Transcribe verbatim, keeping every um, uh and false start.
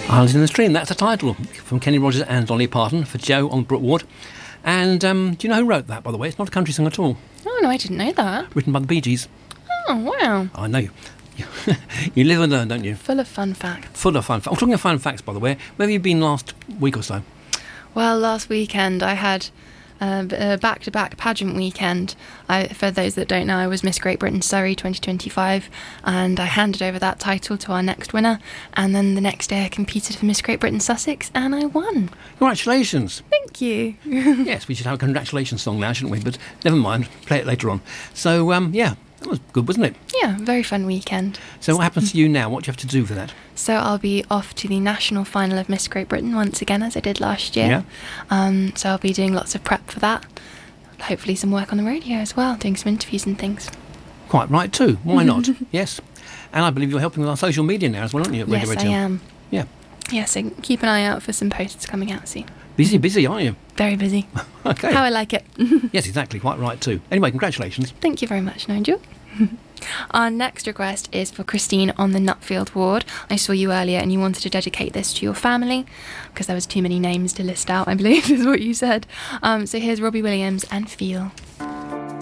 Islands in the Stream, that's the title, from Kenny Rogers and Dolly Parton for Joe on Brook Ward. And um, do you know who wrote that, by the way? It's not a country song at all. Oh, no, I didn't know that. Written by the Bee Gees. Oh, wow. I know. You live and learn, don't you? Full of fun facts. Full of fun facts. I'm talking of fun facts, by the way. Where have you been last week or so? Well, last weekend I had uh, a back-to-back pageant weekend. I, for those that don't know, I was Miss Great Britain Surrey twenty twenty-five, and I handed over that title to our next winner. And then the next day I competed for Miss Great Britain Sussex, and I won. Congratulations. Thank you. Yes, we should have a congratulations song now, shouldn't we? But never mind, play it later on. So, um, yeah, that was good, wasn't it? Yeah, very fun weekend. So what happens to you now? What do you have to do for that? So I'll be off to the national final of Miss Great Britain once again, as I did last year. Yeah. Um, so I'll be doing lots of prep for that. Hopefully some work on the radio as well, doing some interviews and things. Quite right too. Why not? Yes. And I believe you're helping with our social media now as well, aren't you? At Radio Yes, I Radio? am. Yeah. Yeah, so keep an eye out for some posts coming out soon. Busy, busy, aren't you? Very busy. Okay. How I like it. Yes, exactly. Quite right too. Anyway, congratulations. Thank you very much, Nigel. Our next request is for Christine on the Nutfield ward. I saw you earlier and you wanted to dedicate this to your family because there was too many names to list out, I believe is what you said. Um, so here's Robbie Williams and Feel.